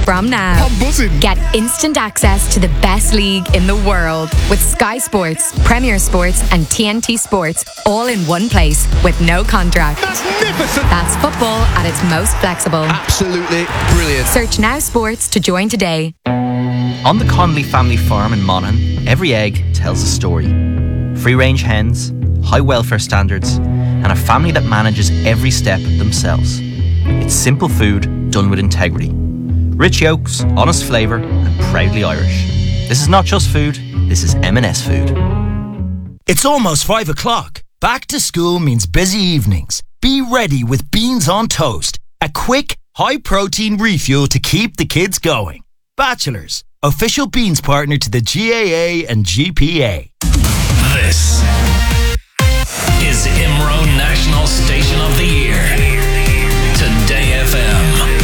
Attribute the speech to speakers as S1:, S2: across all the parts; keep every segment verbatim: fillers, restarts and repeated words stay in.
S1: from now.
S2: I'm buzzing.
S1: Get instant access to the best league in the world with Sky Sports, Premier Sports and T N T Sports all in one place with no contract.
S2: Magnificent.
S1: That's football at its most flexible.
S2: Absolutely brilliant.
S1: Search Now Sports to join today.
S3: On the Connolly family farm in Monaghan, every egg tells a story. Free-range hens, high welfare standards, and a family that manages every step themselves. It's simple food done with integrity. Rich yolks, honest flavour, and proudly Irish. This is not just food, this is M and S food.
S4: It's almost five o'clock. Back to school means busy evenings. Be ready with Beans on Toast, a quick, high-protein refuel to keep the kids going. Bachelors, official beans partner to the G A A and G P A.
S5: This is IMRO National Station of the Year. Today F M.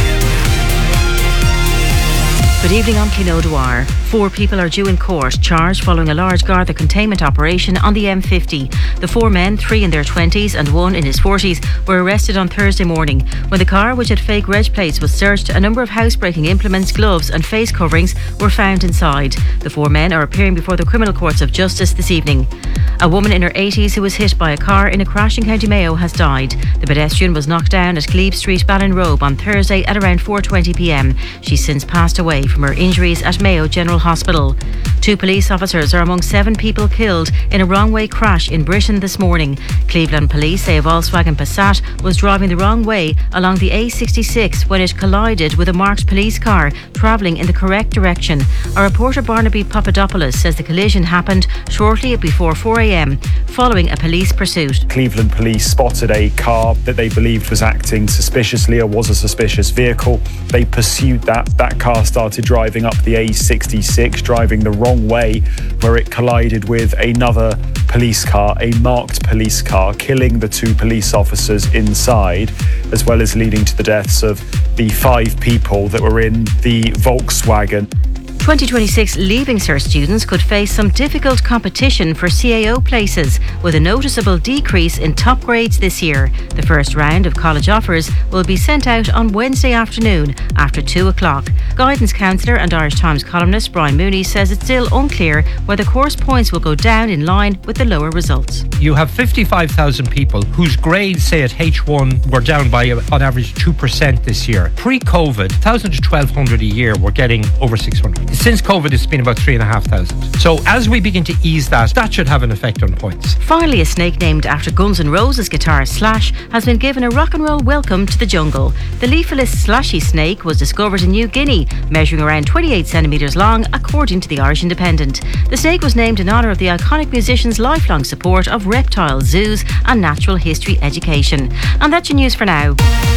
S6: Good evening, I'm Clín O'Dwyer. Four people are due in court, charged following a large Garda containment operation on the M fifty. The four men, three in their twenties and one in his forties, were arrested on Thursday morning. When the car, which had fake reg plates, was searched, a number of housebreaking implements, gloves and face coverings were found inside. The four men are appearing before the criminal courts of justice this evening. A woman in her eighties who was hit by a car in a crash in County Mayo has died. The pedestrian was knocked down at Glebe Street, Ballinrobe on Thursday at around four twenty p m. She's since passed away from her injuries at Mayo General Hospital. Two police officers are among seven people killed in a wrong-way crash in Britain this morning. Cleveland police say a Volkswagen Passat was driving the wrong way along the A sixty-six when it collided with a marked police car travelling in the correct direction. Our reporter Barnaby Papadopoulos says the collision happened shortly before four a m following a police pursuit.
S7: Cleveland police spotted a car that they believed was acting suspiciously or was a suspicious vehicle. They pursued that. That car started driving up the A sixty-six, driving the wrong way, where it collided with another police car, a marked police car, killing the two police officers inside, as well as leading to the deaths of the five people that were in the Volkswagen.
S6: twenty twenty-six Leaving Cert students could face some difficult competition for C A O places, with a noticeable decrease in top grades this year. The first round of college offers will be sent out on Wednesday afternoon after two o'clock. Guidance counsellor and Irish Times columnist Brian Mooney says it's still unclear whether course points will go down in line with the lower results.
S8: You have fifty-five thousand people whose grades, say at H one, were down by on average two percent this year. Pre-COVID, one thousand to twelve hundred a year were getting over six hundred. Since COVID, it's been about three and a half thousand. So as we begin to ease that, that should have an effect on points.
S6: Finally, a snake named after Guns N' Roses guitarist Slash has been given a rock and roll welcome to the jungle. The leafless slashy snake was discovered in New Guinea, measuring around twenty-eight centimetres long, according to the Irish Independent. The snake was named in honour of the iconic musician's lifelong support of reptiles, zoos and natural history education. And that's your news for now.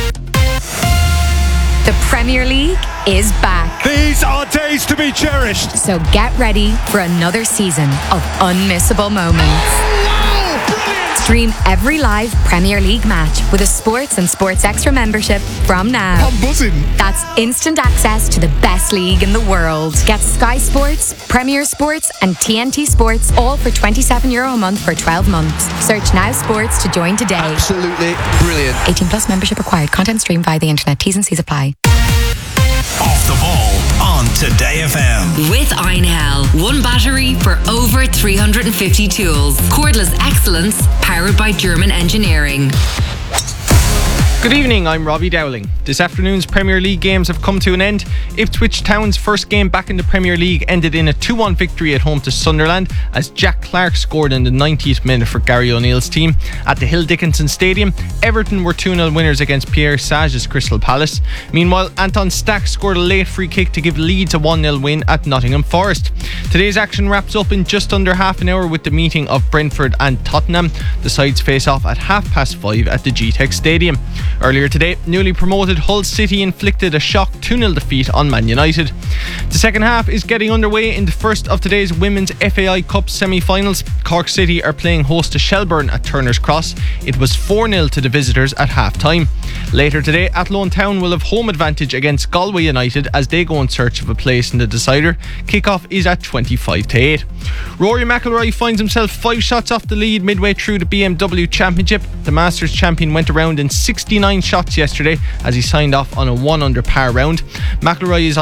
S1: The Premier League is back.
S2: These are days to be cherished.
S1: So get ready for another season of unmissable moments. Stream every live Premier League match with a Sports and Sports Extra membership from now.
S2: I'm buzzing.
S1: That's instant access to the best league in the world. Get Sky Sports, Premier Sports and T N T Sports all for twenty-seven euro a month for twelve months. Search Now Sports to join today.
S2: Absolutely brilliant.
S1: eighteen plus membership required. Content streamed via the internet. T's and C's apply.
S5: Off the ball on Today F M.
S9: With iNhell. One battery for over three hundred fifty tools. Cordless excellence powered by German engineering.
S10: Good evening, I'm Robbie Dowling. This afternoon's Premier League games have come to an end. Ipswich Town's first game back in the Premier League ended in a two one victory at home to Sunderland as Jack Clark scored in the ninetieth minute for Gary O'Neill's team. At the Hill Dickinson Stadium, Everton were two nil winners against Pierre Sage's Crystal Palace. Meanwhile, Anton Stack scored a late free kick to give Leeds a one nil win at Nottingham Forest. Today's action wraps up in just under half an hour with the meeting of Brentford and Tottenham. The sides face off at half past five at the G TEC Stadium. Earlier today, newly promoted Hull City inflicted a shock two nil defeat on Man United. The second half is getting underway in the first of today's Women's F A I Cup semi-finals. Cork City are playing host to Shelbourne at Turner's Cross. It was four nil to the visitors at half-time. Later today, Athlone Town will have home advantage against Galway United as they go in search of a place in the decider. Kick-off is at twenty-five to eight. Rory McIlroy finds himself five shots off the lead midway through the B M W Championship. The Masters champion went around in sixty-nine shots yesterday as he signed off on a one under par round. McIlroy is